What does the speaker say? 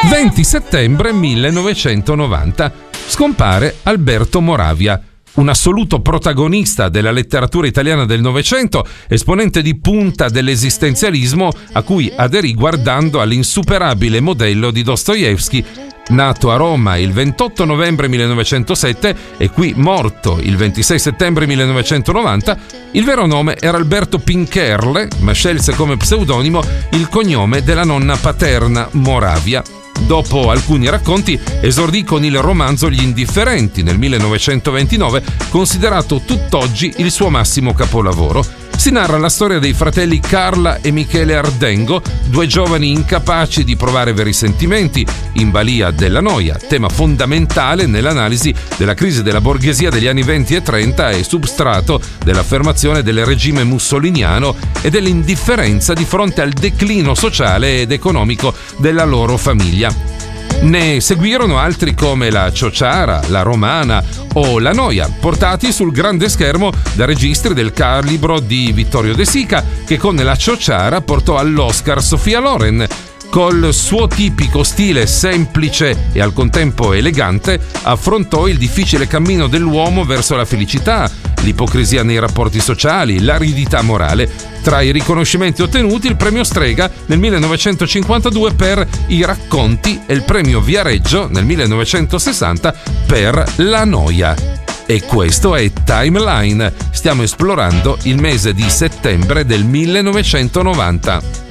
20 settembre 1990 scompare Alberto Moravia, un assoluto protagonista della letteratura italiana del Novecento, esponente di punta dell'esistenzialismo a cui aderì guardando all'insuperabile modello di Dostoevskij. Nato a Roma il 28 novembre 1907 e qui morto il 26 settembre 1990, il vero nome era Alberto Pincherle, ma scelse come pseudonimo il cognome della nonna paterna, Moravia. Dopo alcuni racconti esordì con il romanzo Gli Indifferenti nel 1929, considerato tutt'oggi il suo massimo capolavoro. Si narra la storia dei fratelli Carla e Michele Ardengo, due giovani incapaci di provare veri sentimenti, in balia della noia, tema fondamentale nell'analisi della crisi della borghesia degli anni 20 e 30 e substrato dell'affermazione del regime mussoliniano e dell'indifferenza di fronte al declino sociale ed economico della loro famiglia. Ne seguirono altri come La Ciociara, La Romana o La Noia, portati sul grande schermo da registri del calibro di Vittorio De Sica, che con La Ciociara portò all'Oscar Sofia Loren. Col suo tipico stile semplice e al contempo elegante, affrontò il difficile cammino dell'uomo verso la felicità, l'ipocrisia nei rapporti sociali, l'aridità morale. Tra i riconoscimenti ottenuti il premio Strega nel 1952 per I racconti e il premio Viareggio nel 1960 per La Noia. E questo è Timeline. Stiamo esplorando il mese di settembre del 1990.